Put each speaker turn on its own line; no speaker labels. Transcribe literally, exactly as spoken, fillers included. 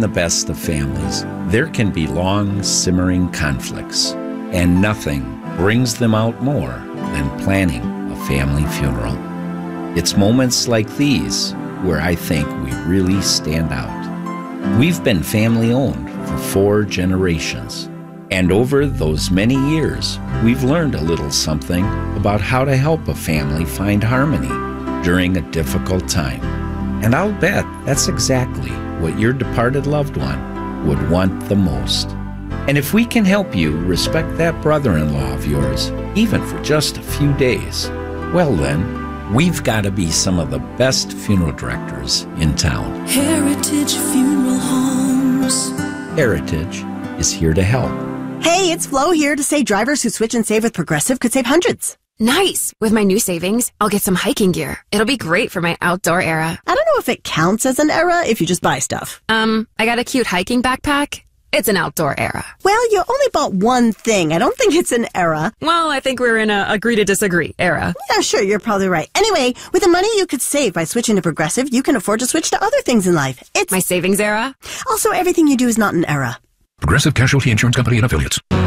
the best of families, there can be long, simmering conflicts, and nothing brings them out more than planning a family funeral. It's moments like these where I think we really stand out. We've been family-owned for four generations, and over those many years, we've learned a little something about how to help a family find harmony during a difficult time. And I'll bet that's exactly what your departed loved one would want the most. And if we can help you respect that brother-in-law of yours, even for just a few days, well then, we've got to be some of the best funeral directors in town.
Heritage Funeral Homes.
Heritage is here to help.
Hey, it's Flo here to say drivers who switch and save with Progressive could save hundreds.
Nice! With my new savings, I'll get some hiking gear. It'll be great for my outdoor era.
I don't know if it counts as an era if you just buy stuff.
Um, I got a cute hiking backpack. It's an outdoor era.
Well, you only bought one thing. I don't think it's an era.
Well, I think we're in a agree to disagree era.
Yeah, sure, you're probably right. Anyway, with the money you could save by switching to Progressive, you can afford to switch to other things in life. It's
my savings era.
Also, everything you do is not an era.
Progressive Casualty Insurance Company and Affiliates.